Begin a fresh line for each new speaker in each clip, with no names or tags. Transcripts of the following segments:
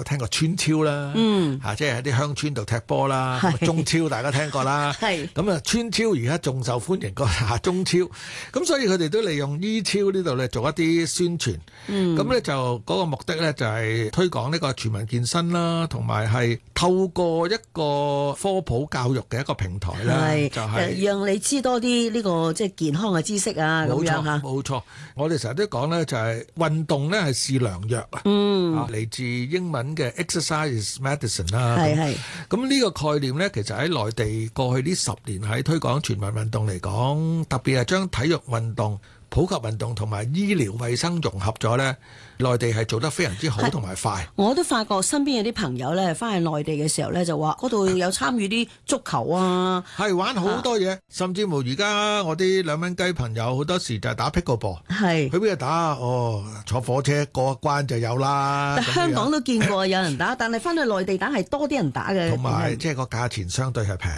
聽過村超啦，即係喺啲鄉村度踢波啦。中超大家聽過啦，咁啊村超而家仲受歡迎過中超，咁所以佢哋都利用E超呢度咧做一啲宣傳。咁咧就嗰個目的咧就係推廣呢個全民健身啦，同埋係透過一個科普教育嘅一個平台啦，就係
讓你知多啲呢個即係健康嘅知識啊。咁樣嚇，
冇錯。我哋成日都講咧，就係運動咧係治良藥啊。嚟自英文嘅 exercise is medicine 啦。咁呢個概念咧，其實喺內地過去呢10年喺推廣全民運動嚟講，特別係將體育運動、普及運動同埋醫療衛生融合咗咧，內地係做得非常之好同埋快。
我都發覺身邊有啲朋友咧，翻去內地嘅時候咧，就話嗰度有參與啲足球啊，
係玩好多嘢，甚至乎而家我啲2蚊雞朋友好多時就係打 pickleball，去邊度打？坐火車過一關就有啦。
香港都見過有人打，但係翻去內地打係多啲人打嘅，
同埋即係個價錢相對係平。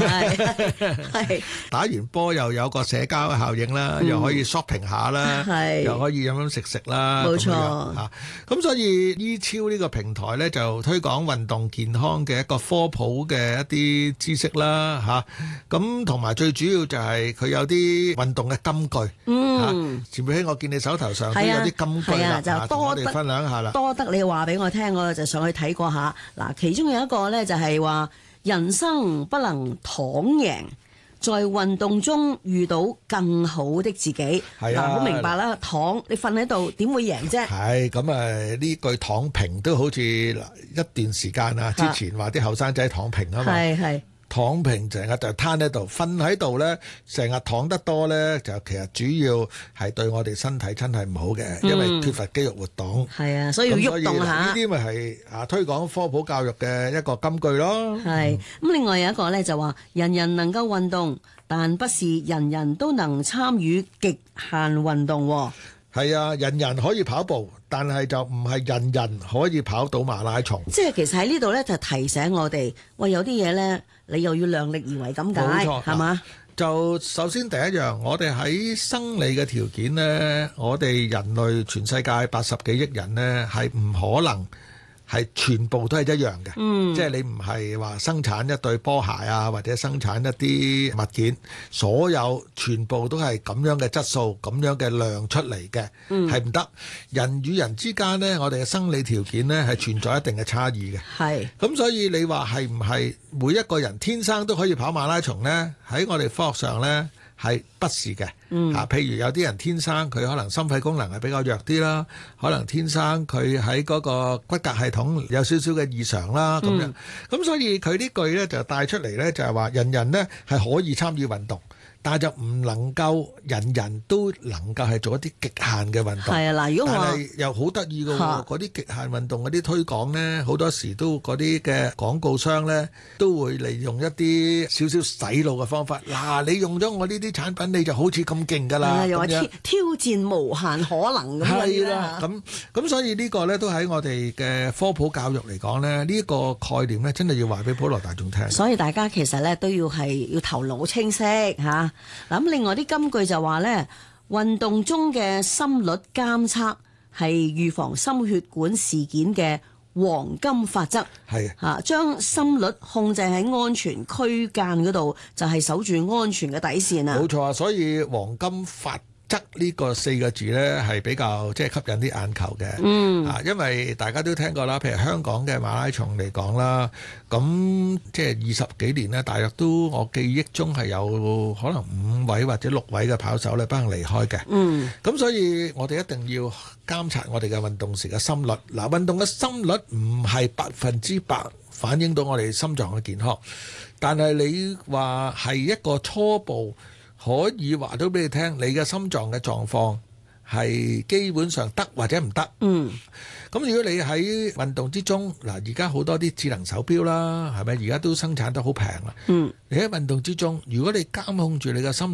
打完波又有個社交嘅效應啦，又可以 shopping 下啦，又可以飲食啦。
冇錯。
咁所以 E 超呢個平台呢，就推廣運動健康嘅一個科普嘅一啲知識啦，咁同埋最主要就係佢有啲運動嘅金句。前輩兄，我見你手頭上都有啲金句啦，就多我哋分享下啦。
多得你話俾我聽，我就上去睇過下。嗱，其中有一個呢，就係話人生不能躺贏，在運動中遇到更好的自己。好明白啦，躺你瞓喺度點會贏啫？
咁呢句躺平都好似一段時間之前話啲後生仔躺平啊嘛。躺平成日就攤喺度，瞓喺度咧，成日躺得多咧，就其實主要係對我哋身體真係唔好嘅，因為缺乏肌肉活動。
所以要喐動下。
呢啲咪係推廣科普教育嘅一個金句咯。
咁另外有一個咧就話，人人能夠運動，但不是人人都能參與極限運動。
人人可以跑步，但係就唔係人人可以跑到馬拉松。
即係其實喺呢度咧，就提醒我哋，喂，有啲嘢咧，你又要量力而為咁解，係嘛？
就首先第一樣，我哋喺生理嘅條件咧，我哋人類全世界80幾億人咧，係唔可能係全部都係一樣嘅。即係你唔係話生產一對波鞋啊，或者生產一啲物件，所有全部都係咁樣嘅質素、咁樣嘅量出嚟嘅，係唔得。人與人之間呢，我哋嘅生理條件呢係存在一定嘅差異嘅。咁所以你話係唔係每一個人天生都可以跑馬拉松呢？喺我哋科學上呢，係不是嘅。譬如有啲人天生佢可能心肺功能係比較弱啲啦，可能天生佢喺嗰個骨骼系統有少少嘅異常啦，咁樣。咁所以佢呢句呢就帶出嚟呢，就係話人人呢係可以參與運動，但係就唔能夠人人都能夠係做一啲極限嘅運動。如果但係又好得意嘅喎，嗰啲極限運動嗰啲推廣呢，好多時都嗰啲嘅廣告商呢，都會利用一啲少少洗腦嘅方法。你用咗我呢啲產品，你就好似咁勁㗎啦。
又話挑戰無限可能咁。
咁所以呢個呢，都喺我哋嘅科普教育嚟講呢，呢個概念呢，真係要話俾普羅大眾聽。
所以大家其實呢，都要頭腦清晰嚇。咁另外啲金句就話咧，運動中嘅心率監測係預防心血管事件嘅黃金法則。將心率控制喺安全區間嗰度，就係守住安全嘅底線啊。
冇錯啊，所以黃金法則呢個4個字呢，係比較即係吸引啲眼球嘅。因為大家都聽過啦，譬如香港嘅馬拉松嚟講啦，咁即係20幾年呢，大約都我記憶中係有可能5位或者6位嘅跑手呢不幸離開嘅。咁所以我哋一定要監察我哋嘅運動時嘅心率。運動嘅心率唔係100%反映到我哋心臟嘅健康，但係你話係一個初步可以話到俾你聽，你嘅心臟嘅狀況係基本上得或者唔得。咁如果你喺運動之中，而家好多啲智能手錶啦，係咪？而家都生產得好平啦。你喺運動之中，如果你監控住你嘅心率，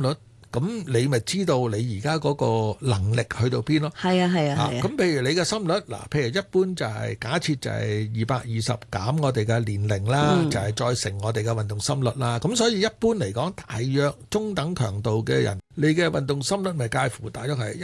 咁你咪知道你而家嗰個能力去到邊咯。
係啊係啊係啊。
咁譬如你嘅心率嗱，譬如一般就係假設就係220減我哋嘅年齡啦，就係再乘我哋嘅運動心率啦。咁所以一般嚟講，大約中等強度嘅人，你嘅運動心率咪介乎大約係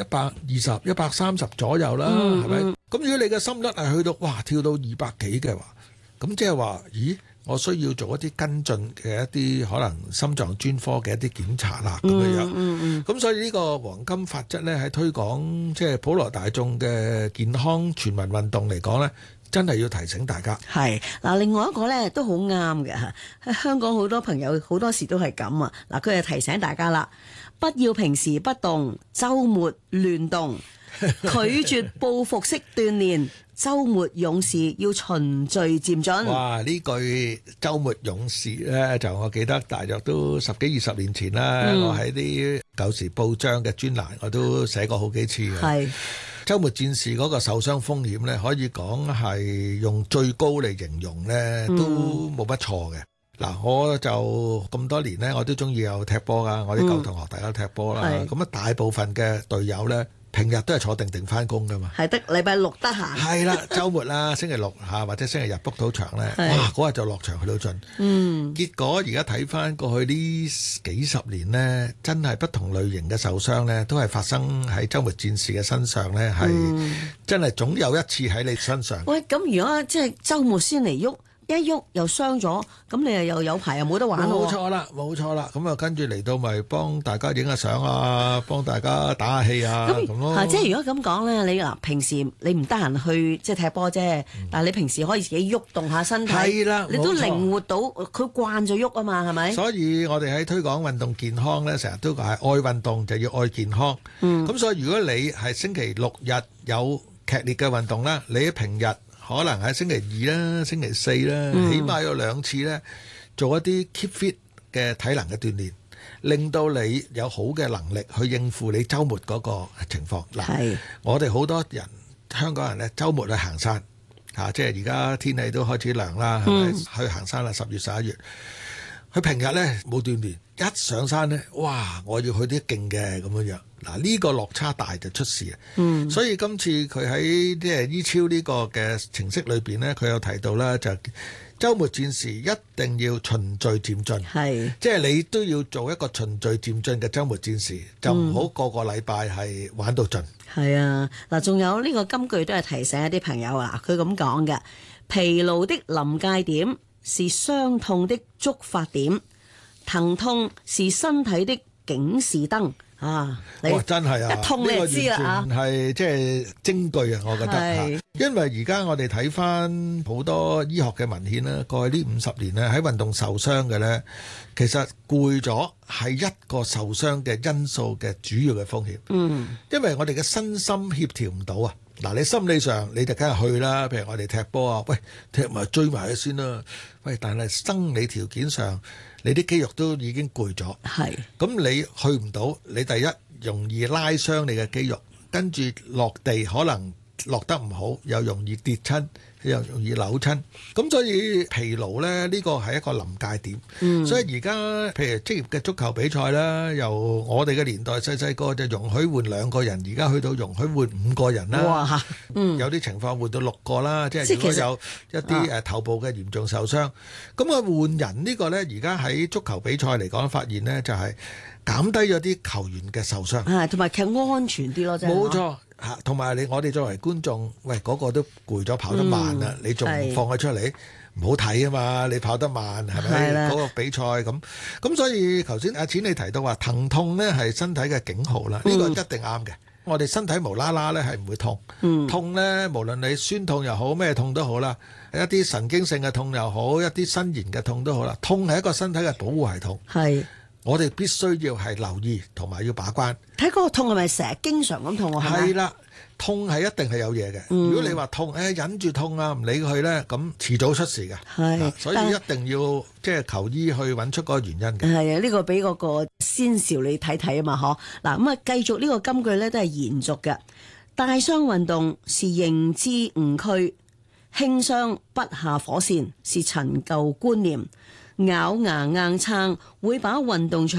120、130左右啦，係咪？咁如果你嘅心率係去到跳到200幾嘅話，咁即係話，咦？我需要做一啲跟進嘅一啲可能心臟專科嘅一啲檢查啦，咁樣。咁所以呢個黃金法則呢，喺推廣即係普羅大眾嘅健康全民運動嚟講呢，真係要提醒大家。
係嗱，另外一個呢都好啱嘅嚇，喺香港好多朋友好多時都係咁啊。嗱，佢就提醒大家啦，不要平時不動，週末亂動，拒絕報復式鍛鍊。週末勇士要循序漸進。
哇！呢句週末勇士呢，就我記得大約都10幾20年前啦，我喺啲舊時報章嘅專欄我都寫過好幾次嘅。係週末戰士嗰個受傷風險呢，可以講係用最高嚟形容呢，都冇乜錯嘅。嗱，我就咁多年呢，我都中意有踢波噶，我啲舊同學大家踢波啦。咁啊，大部分嘅隊友呢，平日都係坐定返工噶嘛，係得
禮拜六得閒。
係啦，週末啦，星期六或者星期日 book 到場咧，哇！嗰日就落場去到盡。結果而家睇翻過去呢幾十年呢，真係不同類型嘅受傷呢，都係發生喺週末戰士嘅身上呢，係真係總有一次喺你身上。
喂，咁如果即係週末先嚟喐？一喐又傷咗，咁你又有排又冇得玩咯。
冇錯啦，咁啊跟住嚟到咪幫大家影下相啊，幫大家打下氣啊咁咯。
即係如果咁講咧，你嗱平時你唔得閒去即係踢波啫，但係你平時可以自己喐動下身體，係啦，你都靈活到，佢慣咗喐啊嘛，係咪？
所以我哋喺推廣運動健康咧，成日都係愛運動就要愛健康。咁所以如果你係星期六日有劇烈嘅運動啦，你喺平日可能喺星期二啦、星期四啦，起碼有2次咧，做一啲 keep fit 嘅體能嘅鍛鍊，令到你有好嘅能力去應付你週末嗰個情況。嗱，我哋好多人香港人咧，週末去行山嚇，即係而家天氣都開始涼啦，係咪？去行山啦，10月11月。佢平日咧冇鍛鍊，一上山咧，哇！我要去啲勁嘅咁樣。嗱，呢個落差大就出事啊！所以今次佢喺即係 E-超呢個嘅程式裏邊咧，佢有提到啦，就週末戰士一定要循序漸進，係即係你都要做一個循序漸進嘅週末戰士，就唔好個個禮拜係玩到盡。
係啊，嗱，仲有呢個金句都係提醒一啲朋友啊，佢咁講嘅：疲勞的臨界點是傷痛的觸發點，疼痛是身體的警示燈。啊！
真係啊，
一痛你就知啦啊！
係即係證據啊，我覺得因為而家我哋睇翻好多醫學嘅文獻啦，過去呢50年咧喺運動受傷嘅咧，其實攰咗係一個受傷嘅因素嘅主要嘅風險。因為我哋嘅身心協調唔到啊。嗱，你心理上你就梗係去啦，譬如我哋踢波啊，喂，踢埋追埋佢先啦。喂，但係生理條件上，你啲肌肉都已經攰咗，咁你去唔到，你第一容易拉傷你嘅肌肉，跟住落地可能落得唔好，又容易跌親，又容易扭親。咁所以疲勞呢，呢個係一個臨界點。所以而家譬如職業嘅足球比賽啦，由我哋嘅年代細個就容許換2個人，而家去到容許換5個人啦。哇！有啲情況換到6個啦，即係如果有一啲頭部嘅嚴重受傷，咁啊換人呢個呢，而家喺足球比賽嚟講發現呢，就係減低咗啲球員嘅受傷，
同埋其實安全啲咯，真係
冇錯。同埋我哋作為觀眾，喂，嗰個都攰咗跑得慢啦，你仲放佢出嚟，唔好睇啊嘛！你跑得慢係咪？嗰個比賽咁，所以頭先阿錢你提到話疼痛呢係身體嘅警號啦，呢個一定啱嘅。我哋身體無啦啦呢係唔會痛，痛呢無論你酸痛又好，咩痛都好啦，一啲神經性嘅痛又好，一啲身炎嘅痛都好啦，痛係一個身體嘅保護系統。係。我哋必須要係留意同埋要把關。睇嗰個痛係咪成日經常咁痛啊？係啦，痛係一定係有嘢嘅。如果你話痛，忍住痛啊，唔理佢咧，咁遲早出事嘅。係，所以一定要即係求醫去揾出嗰個原因嘅。係啊，呢個俾嗰個先兆你睇睇啊嘛，嗬。嗱咁啊，繼續呢個金句咧都係延續嘅。大傷運動是認知誤區，輕傷不下火線是陳舊觀念。咬牙硬撐會把運動場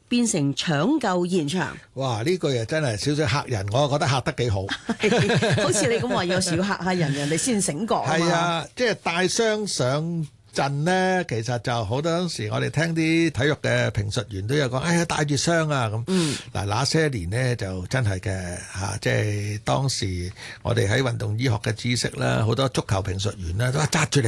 變成搶救現場。
哇！呢句又真係少少嚇人，我覺得嚇得幾好。
好似你咁話，有時要嚇下人，人哋先醒覺啊嘛。
係啊，即係帶傷上陣呢，其實就好多時我哋聽啲體育嘅評述員都有講，哎呀帶住傷啊咁。嗱，那些年呢，就真係嘅嚇，即係當時我哋喺運動醫學嘅知識啦，好多足球評述員啦都話紮住嚟